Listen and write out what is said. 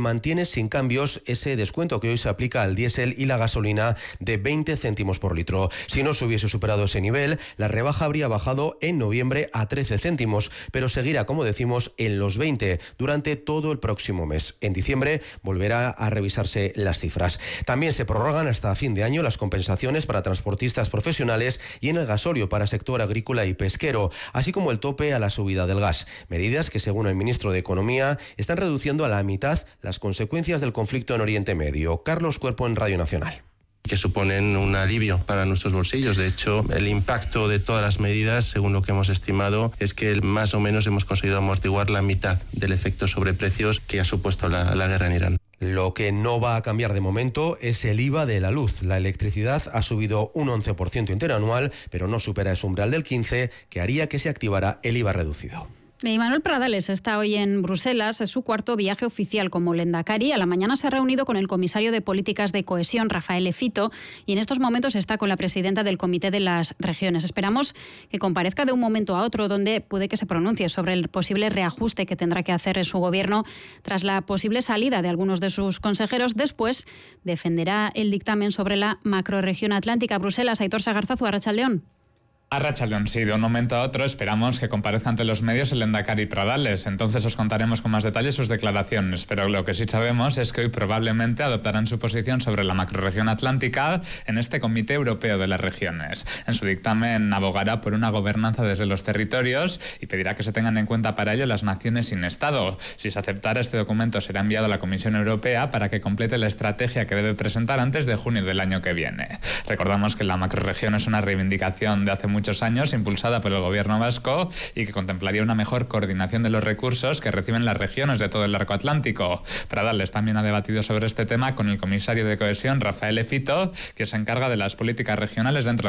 mantiene sin cambios ese descuento que hoy se aplica al diésel y la gasolina de 20 céntimos por litro. Si no se hubiese superado ese nivel, la rebaja habría bajado en noviembre a 13 céntimos, pero seguirá, como decimos, en los 20 durante todo el próximo mes. En diciembre volverá a revisarse las cifras. También se prorrogan hasta fin de año las compensaciones para transportistas profesionales y en el gasóleo para sector agrícola y pesquero, así como el tope a la subida del gas. Medidas que, según el ministro de Economía, están reduciendo a la mitad las consecuencias del conflicto en Oriente Medio. Carlos Cuerpo en Radio Nacional. Que suponen un alivio para nuestros bolsillos. De hecho, el impacto de todas las medidas, según lo que hemos estimado, es que más o menos hemos conseguido amortiguar la mitad del efecto sobre precios que ha supuesto la guerra en Irán. Lo que no va a cambiar de momento es el IVA de la luz. La electricidad ha subido un 11% interanual, pero no supera ese umbral del 15%, que haría que se activara el IVA reducido. Manuel Pradales está hoy en Bruselas, es su cuarto viaje oficial como Lehendakari. A la mañana se ha reunido con el comisario de Políticas de Cohesión, Rafael Fito, y en estos momentos está con la presidenta del Comité de las Regiones. Esperamos que comparezca de un momento a otro, donde puede que se pronuncie sobre el posible reajuste que tendrá que hacer su gobierno tras la posible salida de algunos de sus consejeros. Después defenderá el dictamen sobre la macrorregión atlántica. Bruselas, Aitor Sagarzazu, Arratsaldeon. Arratsaldeon, sí, de un momento a otro esperamos que comparezca ante los medios el Lehendakari Pradales. Entonces os contaremos con más detalles sus declaraciones. Pero lo que sí sabemos es que hoy probablemente adoptarán su posición sobre la macrorregión atlántica en este Comité Europeo de las Regiones. En su dictamen abogará por una gobernanza desde los territorios y pedirá que se tengan en cuenta para ello las naciones sin Estado. Si se aceptara, este documento será enviado a la Comisión Europea para que complete la estrategia que debe presentar antes de junio del año que viene. Recordamos que la macrorregión es una reivindicación de hace muchos años, impulsada por el gobierno vasco y que contemplaría una mejor coordinación de los recursos que reciben las regiones de todo el arco atlántico. Pradales también ha debatido sobre este tema con el comisario de Cohesión, Rafael Fito, que se encarga de las políticas regionales dentro